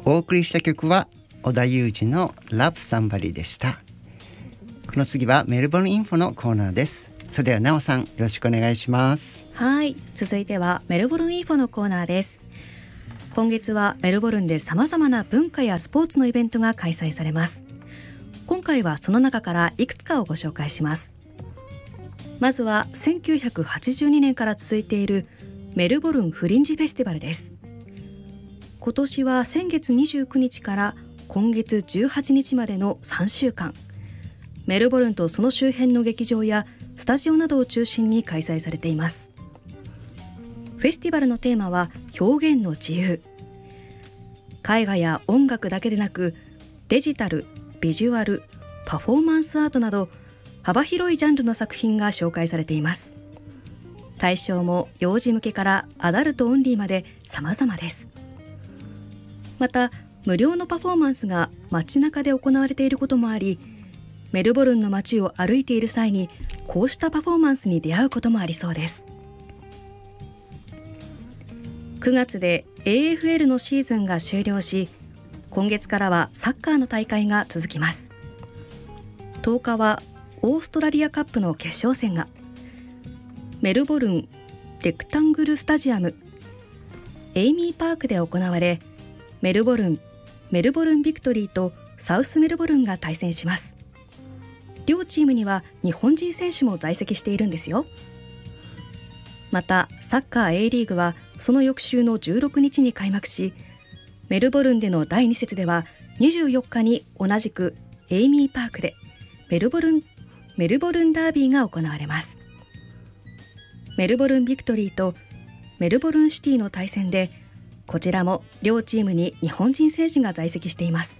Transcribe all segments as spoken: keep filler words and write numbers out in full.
お送りした曲は織田裕二の Love Somebody でした。この次はメルボルンインフォのコーナーです。それではなおさん、よろしくお願いします。 はい、続いてはメルボルンインフォのコーナーです。今月はメルボルンで様々な文化やスポーツのイベントが開催されます。今回はその中からいくつかをご紹介します。まずはせんきゅうひゃくはちじゅうにねんから続いているメルボルンフリンジフェスティバルです。今年は先月にじゅうくにちから今月じゅうはちにちまでのさんしゅうかん、メルボルンとその周辺の劇場やスタジオなどを中心に開催されています。フェスティバルのテーマは表現の自由。絵画や音楽だけでなく、デジタル、ビジュアル、パフォーマンスアートなど幅広いジャンルの作品が紹介されています。対象も幼児向けからアダルトオンリーまで様々です。また無料のパフォーマンスが街中で行われていることもあり、メルボルンの街を歩いている際にこうしたパフォーマンスに出会うこともありそうです。くがつで エーエフエル のシーズンが終了し、今月からはサッカーの大会が続きます。とおかはオーストラリアカップの決勝戦がメルボルンレクタングルスタジアムエイミーパークで行われ、メルボルンメルボルンビクトリーとサウスメルボルンが対戦します。両チームには日本人選手も在籍しているんですよ。またサッカー A リーグはその翌週のじゅうろくにちに開幕し、メルボルンでのだいに節ではにじゅうよっかに同じくエイミーパークでメルボルンメルボルンダービーが行われます。メルボルンビクトリーとメルボルンシティの対戦で、こちらも両チームに日本人選手が在籍しています。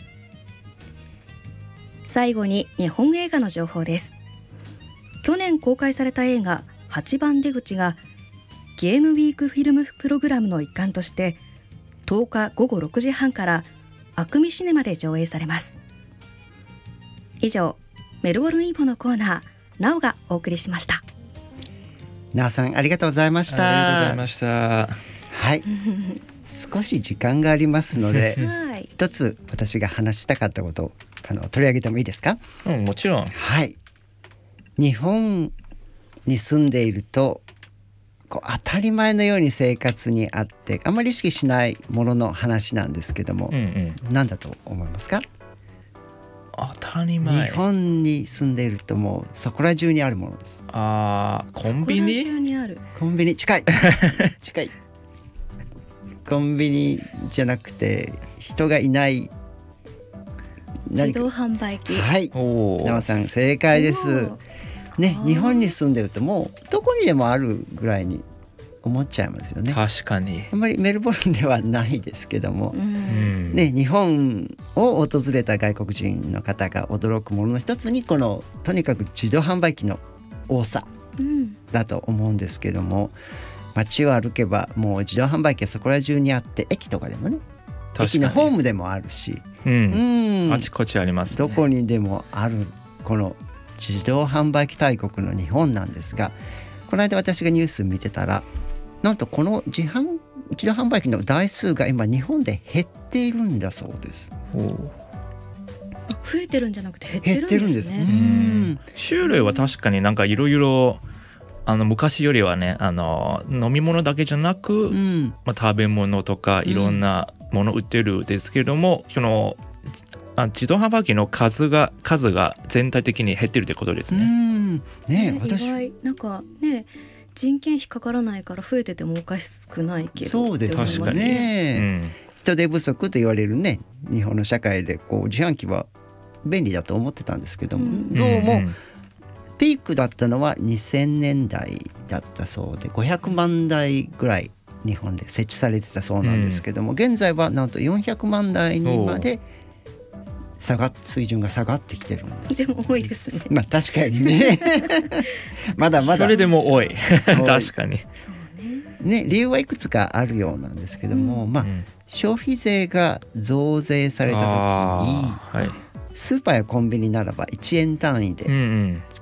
最後に日本映画の情報です。去年公開された映画はちばん出口がゲームウィークフィルムプログラムの一環としてとおかごごろくじはんからアクミシネマで上映されます。以上、メルボルンインフォのコーナー、なおがお送りしました。 なおさん、ありがとうございました。 ありがとうございました。 はい少し時間がありますのではい、 一つ私が話したかったことをあの取り上げてもいいですか？ うん、もちろん。 はい、日本に住んでいるとこう当たり前のように生活にあってあまり意識しないものの話なんですけども、 うんうん、 何だと思いますか？ 当たり前。 日本に住んでいるともうそこら中にあるものです。 あー、コンビニ。 そこら中にある。 コンビニ近い近いコンビニじゃなくて人がいない自動販売機。 はい、 おー、 なおさん正解ですね。日本に住んでるともうどこにでもあるぐらいに思っちゃいますよね。 確かに。 あんまりメルボルンではないですけども、 ううんん、 ね、日本を訪れた外国人の方が驚くものの一つにこのとにかく自動販売機の多さうんだと思うんですけども、街を歩けばもう自動販売機はそこら中にあって、駅とかでもね、駅のホームでもあるし、 うんうん、 あちこちありますね。 どこにでもあるこの自動販売機大国の日本なんですが、この間私がニュース見てたら、なんとこの自販自動販売機の台数が今日本で減っているんだそうです。 おー、 増えてるんじゃなくて減ってるんですね。 減ってるんです。 うん種類は確かになんかいろいろあの昔よりはね、あの飲み物だけじゃなく、 うんまあ、食べ物とかいろんなもの売ってるんですけれども、そのあ自動販売機の数が数が全体的に減ってるってことですうね。 んねえ、 ね、 私意外なんかね、人件費かからないから増えててもおかしくないけど。 そうですって思いますね、 うん人手不足と言われるね日本の社会でこう自販機は便利だと思ってたんですけども、 うんどうもんピークだったのはにせんねんだいだったそうで、ごひゃくまんだいぐらい日本で設置されてたそうなんですけども、現在はなんとよんひゃくまんだいにまで下がっ水準が下がってきてるんです。 でも多いですね。 まあ確かにねまだまだそれでも多い確かに。 そうね。 ね、理由はいくつかあるようなんですけども、 うんまあ、 うん消費税が増税された時にあーはいスーパーやコンビニならばいちえん単位でうんうん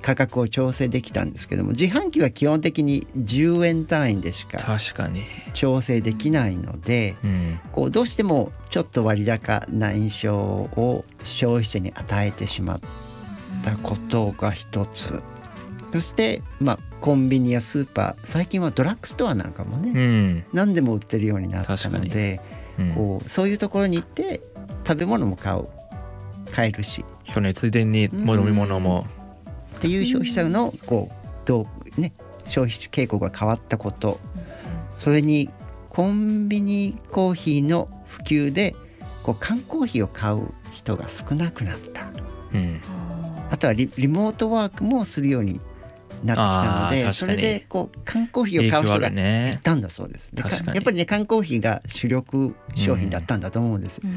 価格を調整できたんですけども、自販機は基本的にじゅうえん単位でしか確かに調整できないので、 うん、 こうどうしてもちょっと割高な印象を消費者に与えてしまったことが一つ。そして、まあ、コンビニやスーパー、最近はドラッグストアなんかもね、 うん、 何でも売ってるようになったので、 うん、 こうそういうところに行って食べ物も買う買えるし、 そうね、ついでに飲み物も、 うん、っていう消費者のこうどう、ね、消費傾向が変わったこと、それにコンビニコーヒーの普及でこう缶コーヒーを買う人が少なくなった、 うん、 あとは リ, リモートワークもするようになってきたので、それでこう缶コーヒーを買う人がいたんだそうです。でやっぱりね、缶コーヒーが主力商品だったんだと思うんですよ、うん、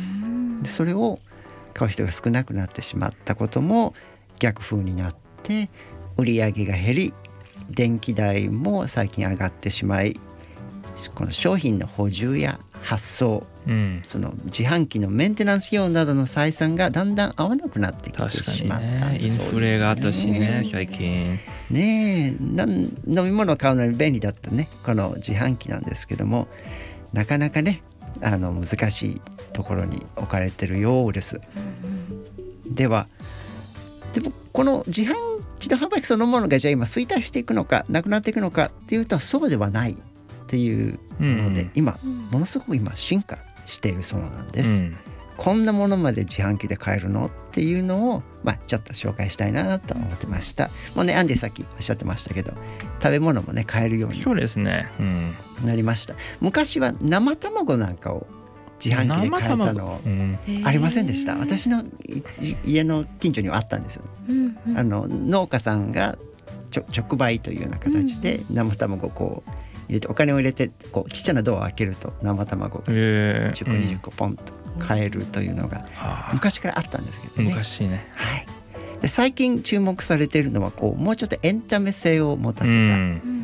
でそれを買う人が少なくなってしまったことも逆風になって売り上げが減り、電気代も最近上がってしまい、この商品の補充や発送、うん、その自販機のメンテナンス費用などの採算がだんだん合わなくなってきてしまったんだそうですね。 インフレがあったしね、最近ねえ、なん飲み物を買うのに便利だったねこの自販機なんですけども、なかなかねあの難しいところに置かれてるようです。ではでもこの自販自動販売機そのものがじゃあ今衰退していくのかなくなっていくのかっていうとそうではないっていうので、うん、今ものすごく今進化しているそうなんです、うん、こんなものまで自販機で買えるのっていうのを、まあ、ちょっと紹介したいなと思ってました。もうねアンディさっきおっしゃってましたけど食べ物もね買えるようになりました。昔は生卵なんかを自販機で買えたの、うん、ありませんでした。私の家の近所にはあったんですよ、うんうん、あの農家さんがちょ直売というような形で生卵をこう入れてお金を入れてこうちっちゃなドアを開けると生卵がじゅっこにじゅっこポンと買えるというのが昔からあったんですけどね。 昔ね、 はい、で最近注目されているのはこうもうちょっとエンタメ性を持たせた、うん、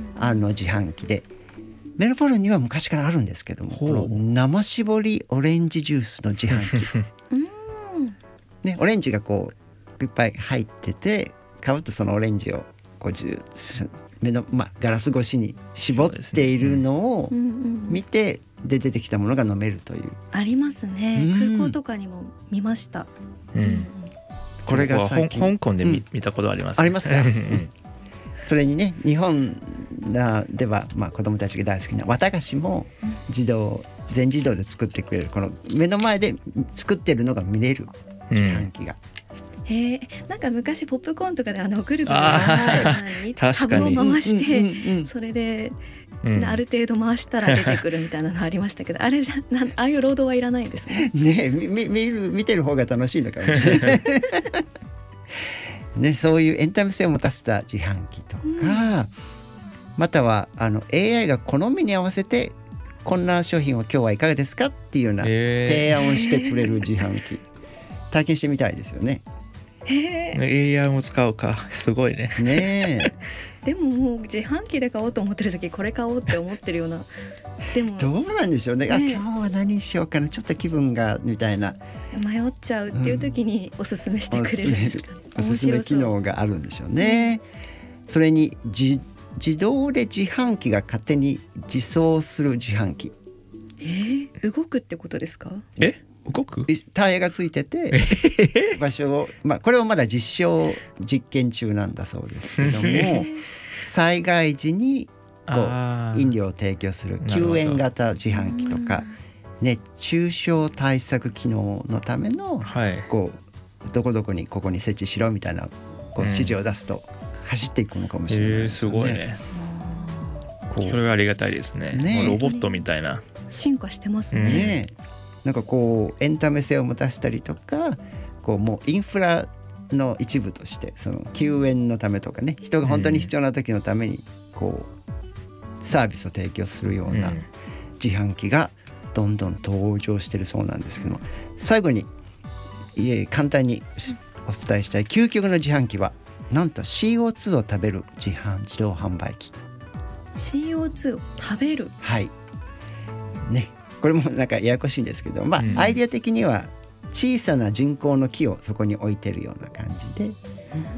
あの自販機でメルボルンには昔からあるんですけども、この生搾りオレンジジュースの自販機、ね、オレンジがこういっぱい入ってて買うとそのオレンジをこう目の、まあ、ガラス越しに絞っているのを見てで出てきたものが飲めるという。 ありますね、うん、空港とかにも見ました、 うんうん、これが最近香港で 見,、うん、見たことあります、ね、 ありますか、うん、それにね日本では、まあ、子どもたちが大好きな綿菓子も自動全自動で作ってくれる、この目の前で作ってるのが見れる自販機が、 うん、へえ、なんか昔ポップコーンとかであのぐるぐる株を回して、うんうんうん、それで、うん、ある程度回したら出てくるみたいなのありましたけどあれじゃなんああいう労働はいらないですね。 ねえ、見、見る見てる方が楽しいのかもしれないね、そういうエンタメ性を持たせた自販機とか、うん、またはあの エーアイ が好みに合わせてこんな商品を今日はいかがですかっていうような提案をしてくれる自販機、体験してみたいですよね。 へー、 エーアイ も使うか、すごいね。 ねえでももう自販機で買おうと思ってる時これ買おうって思ってるようなでもどうなんでしょうね、あ、今日は何しようかな、ちょっと気分がみたいな迷っちゃうっていう時におすすめしてくれるんですか、 うん、おすすめ機能があるんでしょうね、うん、それに自自動で自販機が勝手に自走する自販機、 えー、動くってことですか？ え動く？ タイヤがついてて場所を、まあ、これはまだ実証実験中なんだそうですけども災害時にこう飲料を提供する救援型自販機とか熱中症対策機能のための、はい、こうどこどこにここに設置しろみたいなこう指示を出すと走っていくのかもしれないですよね、 えー、すごいね。それはありがたいですね。ね、ロボットみたいな進化してますね。 ね、なんかこうエンタメ性を持たせたりとか、こうもうインフラの一部としてその救援のためとかね、人が本当に必要な時のためにこうサービスを提供するような自販機がどんどん登場してるそうなんですけども、最後に簡単にお伝えしたい究極の自販機はなんと シーオーツー を食べる自販自動販売機。 シーオーツー を食べる、 はいね、これもなんかややこしいんですけど、まあ、うん、アイデア的には小さな人工の木をそこに置いてるような感じで、うん、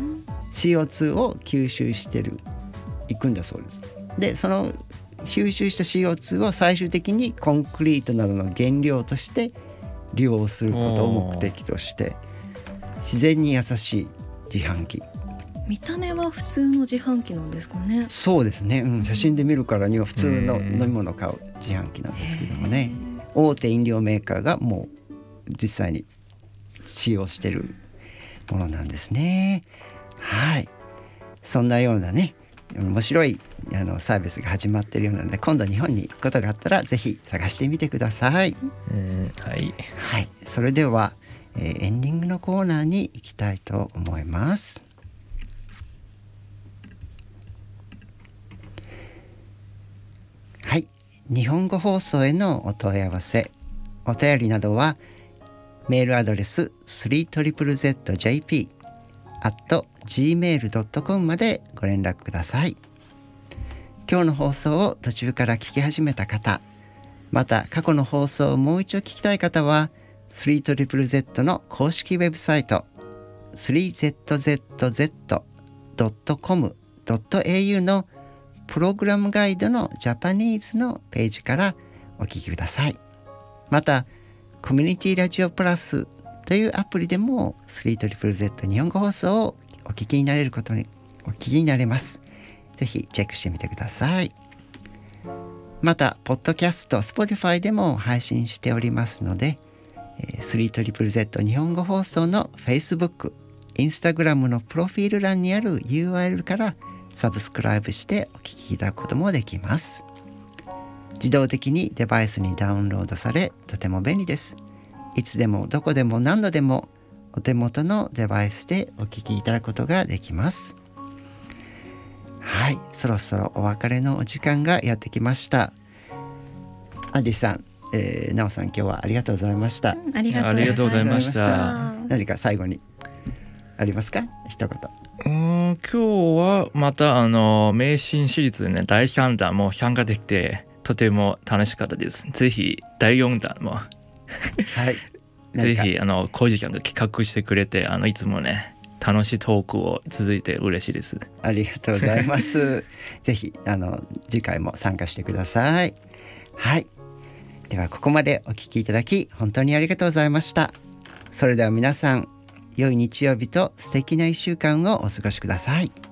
シーオーツー を吸収してるいくんだそうです。でその吸収した シーオーツー を最終的にコンクリートなどの原料として利用することを目的として自然に優しい自販機。 見た目は普通の自販機なんですかね。 そうですね、うん、写真で見るからには普通の飲み物を買う自販機なんですけどもね、大手飲料メーカーがもう実際に使用してるものなんですね。はい、そんなようなね面白いあのサービスが始まっているようなので、今度日本に行くことがあったらぜひ探してみてください。 うん、はい、 はい、それでは、えー、エンディングのコーナーに行きたいと思います。はい、日本語放送へのお問い合わせ、お便りなどはメールアドレス スリーゼロゼロゼットジェーピー アット ジーメール ドットコム までご連絡ください。今日の放送を途中から聞き始めた方、また過去の放送をもう一度聞きたい方は スリーゼロゼロゼット の公式ウェブサイト スリーゼットゼットゼットドットコムドットエーユー のプログラムガイドのジャパニーズのページからお聞きください。またコミュニティラジオプラスというアプリでも スリーゼロゼロゼット 日本語放送をお聞きになれることにお聞きになれます。ぜひチェックしてみてください。またポッドキャスト Spotify でも配信しておりますので、スリーゼロゼロゼット 日本語放送の Facebook、Instagram のプロフィール欄にある ユーアールエル からサブスクライブしてお聞きいただくこともできます。自動的にデバイスにダウンロードされ、とても便利です。いつでもどこでも何度でもお手元のデバイスでお聞きいただくことができます。はい、そろそろお別れのお時間がやってきました。アンディさん、えー、ナオさん、今日はありがとうございました。 うん、ありがとうございました。 何か最後にありますか、一言。 うん、今日はまたあの迷信シリーズね、だいさんだんも参加できてとても楽しかったです。ぜひだいよんだんもはいぜひあのコージちゃんが企画してくれて、あのいつもね楽しいトークを続いて嬉しいです。 ありがとうございますぜひあの次回も参加してください。はい、ではここまでお聞きいただき本当にありがとうございました。それでは皆さん、良い日曜日と素敵ないっしゅうかんをお過ごしください。